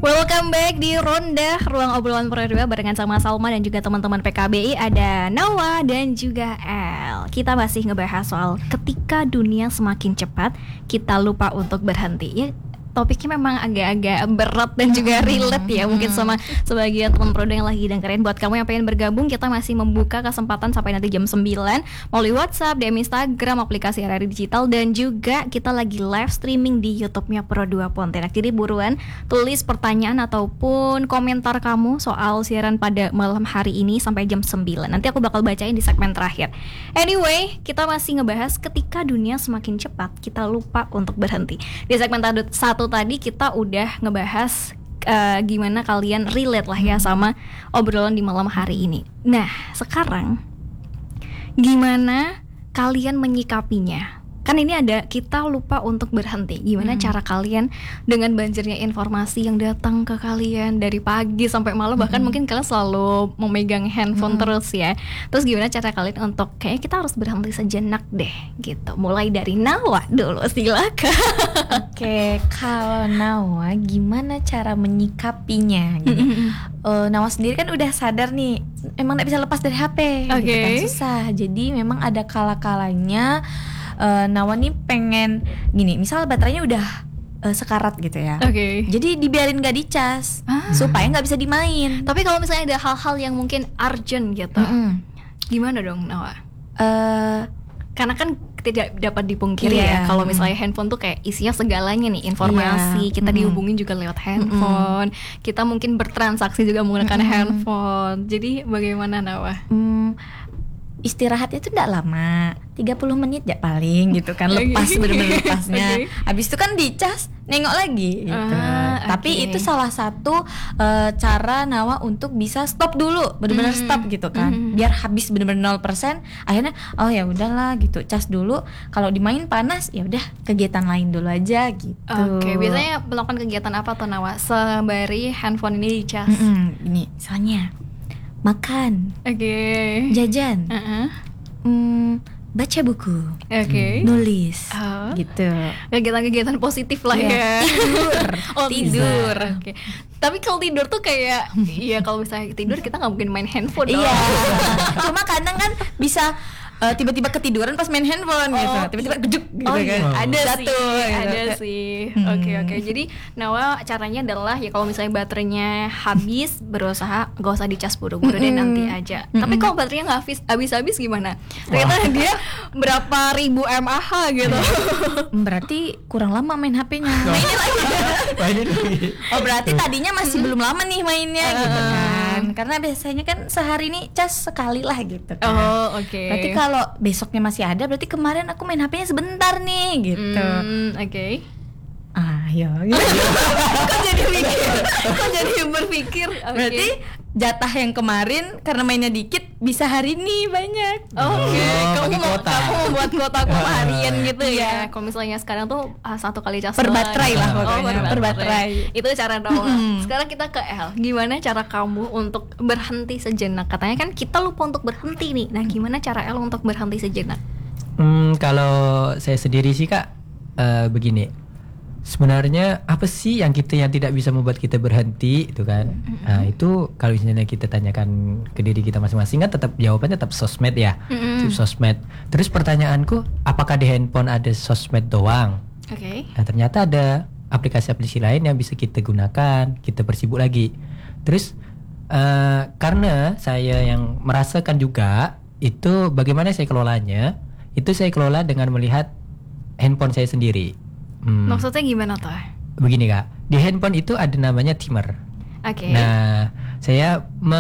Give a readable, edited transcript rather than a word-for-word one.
Welcome back di Ronda Ruang Obrolan Pro 2 barengan sama Salma dan juga teman-teman PKBI. Ada Nawa dan juga El. Kita masih ngebahas soal ketika dunia semakin cepat kita lupa untuk berhenti. Ya, topiknya memang agak-agak berat dan juga relate ya, mungkin sama sebagian teman Prodo yang lagi dengerin. Buat kamu yang pengen bergabung, kita masih membuka kesempatan sampai nanti jam 9 melalui WhatsApp, DM Instagram, aplikasi RRI Digital, dan juga kita lagi live streaming di YouTube-nya Pro2 Pontianak. Jadi buruan tulis pertanyaan ataupun komentar kamu soal siaran pada malam hari ini sampai jam 9. Nanti aku bakal bacain di segmen terakhir. Anyway, kita masih ngebahas ketika dunia semakin cepat kita lupa untuk berhenti. Di segmen satu tadi kita udah ngebahas gimana kalian relate lah ya sama obrolan di malam hari ini. Nah, sekarang gimana kalian menyikapinya? Kan ini ada kita lupa untuk berhenti. Gimana cara kalian dengan banjirnya informasi yang datang ke kalian dari pagi sampai malam, bahkan mungkin kalian selalu memegang handphone terus ya. Terus gimana cara kalian untuk kayaknya kita harus berhenti sejenak deh gitu. Mulai dari Nawa dulu, silakan. Oke, kalau Nawa gimana cara menyikapinya gitu. Nawa sendiri kan udah sadar nih, emang gak bisa lepas dari HP gitu kan, susah. Jadi memang ada kala-kalanya Nawa nih pengen gini, misal baterainya udah sekarat gitu ya. Jadi dibiarin gak dicas supaya gak bisa dimain. Tapi kalau misalnya ada hal-hal yang mungkin urgent gitu, gimana dong Nawa? Karena kan tidak dapat dipungkiri ya, kalau misalnya handphone tuh kayak isinya segalanya nih, informasi, kita dihubungin juga lewat handphone, kita mungkin bertransaksi juga menggunakan handphone. Jadi bagaimana Nawa? Istirahatnya tuh gak lama, 30 menit ya paling gitu kan, lepas bener-bener lepasnya. Habis itu kan dicas, nengok lagi gitu. Tapi itu salah satu cara Nawa untuk bisa stop dulu, bener-bener stop gitu kan. Biar habis bener-bener 0%, akhirnya oh ya udahlah gitu, cas dulu. Kalau dimain panas ya udah kegiatan lain dulu aja gitu. Biasanya melakukan kegiatan apa tuh Nawa sembari handphone ini dicas? Ini misalnya makan, jajan, baca buku, nulis, gitu. Kegiatan-kegiatan positif lah ya. Tidur. Tapi kalau tidur tuh kayak, iya kalau misalnya tidur kita nggak mungkin main handphone dong. Cuma kadang kan bisa tiba-tiba ketiduran pas main handphone gitu, tiba-tiba gejuk gitu kan. Ada sih. Oke. Jadi Nawa caranya adalah ya kalau misalnya baterainya habis, berusaha gak usah dicas buru-buru deh, nanti aja. Tapi kalau baterainya nggak habis gimana? Ternyata dia berapa ribu mAh gitu. Berarti kurang lama main HP-nya. Mainnya lagi. Oh berarti tadinya masih belum lama nih mainnya gitu kan. Karena biasanya kan sehari ini cas sekali lah gitu kan. Berarti kalau besoknya masih ada, berarti kemarin aku main HP-nya sebentar nih gitu. Ya gitu. Kok jadi berpikir? Berarti jatah yang kemarin karena mainnya dikit bisa hari ini banyak. Kamu membuat kuota harian gitu ya. Kalau misalnya sekarang tuh satu kali cas per baterai lah pokoknya. Per baterai. Itu cara Nawa. Sekarang kita ke El. Gimana cara kamu untuk berhenti sejenak? Katanya kan kita lupa untuk berhenti nih. Nah, gimana cara El untuk berhenti sejenak? Kalau saya sendiri sih Kak, begini. Sebenarnya apa sih yang tidak bisa membuat kita berhenti itu kan? Nah, itu kalau misalnya kita tanyakan ke diri kita masing-masing kan jawabannya tetap sosmed ya. Sosmed. Terus pertanyaanku, apakah di handphone ada sosmed doang? Nah, ternyata ada aplikasi-aplikasi lain yang bisa kita gunakan, kita bersibuk lagi. Terus karena saya yang merasakan juga itu bagaimana saya kelolanya, itu saya kelola dengan melihat handphone saya sendiri. Maksudnya gimana tuh? Begini Kak, di handphone itu ada namanya timer. Nah, saya